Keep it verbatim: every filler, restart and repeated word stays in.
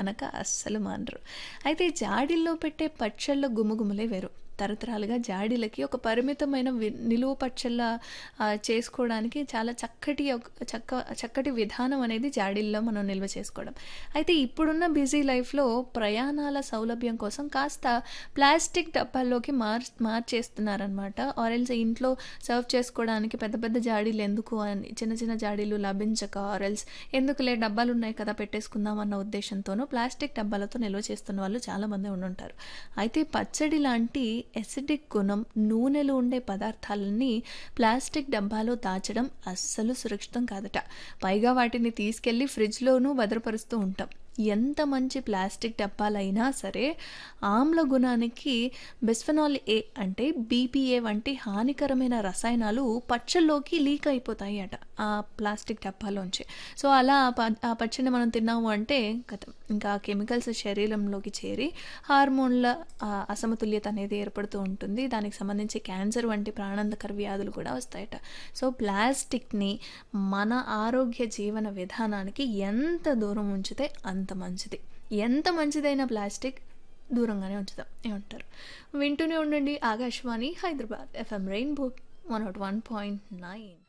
అనక అస్సలు మానరు. అయితే జాడీల్లో పెట్టే పచ్చళ్ళ గుమగుమలే వేరు. తరతరాలుగా జాడీలకి ఒక పరిమితమైన వి నిలువ పచ్చళ్ళ ఆహ్, చేసుకోవడానికి చాలా చక్కటి ఒక చక్క చక్కటి విధానం అనేది జాడీల్లో మనం నిల్వ చేసుకోవడం. అయితే ఇప్పుడున్న బిజీ లైఫ్‌లో ప్రయాణాల సౌలభ్యం కోసం కాస్త ప్లాస్టిక్ డబ్బాల్లోకి మార్ మార్చేస్తున్నారనమాట. ఆర్ ఎల్స్ ఇంట్లో సర్వ్ చేసుకోవడానికి పెద్ద పెద్ద జాడీలు ఎందుకు అని చిన్న చిన్న జాడీలు లభించక ఆర్ ఎల్స్ ఎందుకులే డబ్బాలున్నాయి కదా పెట్టేసుకుందాం అన్న ఉద్దేశంతోనూ ప్లాస్టిక్ డబ్బాలతో నిల్వ చేస్తున్న వాళ్ళు చాలామంది ఉండుంటారు. అయితే పచ్చడి లాంటి ఎసిడిక్ గుణం, నూనెలు ఉండే పదార్థాలన్నీ ప్లాస్టిక్ డబ్బాలో దాచడం అస్సలు సురక్షితం కాదట. పైగా వాటిని తీసుకెళ్ళి ఫ్రిడ్జ్‌లోనూ భద్రపరుస్తూ ఉంటాం. ఎంత మంచి ప్లాస్టిక్ డబ్బాలైనా సరే ఆమ్ల గుణానికి బిస్ఫెనాల్ ఏ అంటే బీపీఏ వంటి హానికరమైన రసాయనాలు పచ్చళ్ళలోకి లీక్ అయిపోతాయి అట ఆ ప్లాస్టిక్ డబ్బాలోంచి. సో అలా ఆ ప ఆ పచ్చడిని మనం తిన్నాము అంటే ఖతం. ఇంకా ఆ కెమికల్స్ శరీరంలోకి చేరి హార్మోన్ల ఆహ్, అసమతుల్యత అనేది ఏర్పడుతూ ఉంటుంది. దానికి సంబంధించి క్యాన్సర్ వంటి ప్రాణాంతకర వ్యాధులు కూడా వస్తాయట. సో ప్లాస్టిక్‌ని మన ఆరోగ్య జీవన విధానానికి ఎంత దూరం ఉంచితే అంత మంచిది. ఎంత మంచిదైన ప్లాస్టిక్ దూరంగానే ఉంచుదాం. ఏమంటారు? వింటూనే ఉండండి Akashvani Hyderabad FM rainbow one not one point nine.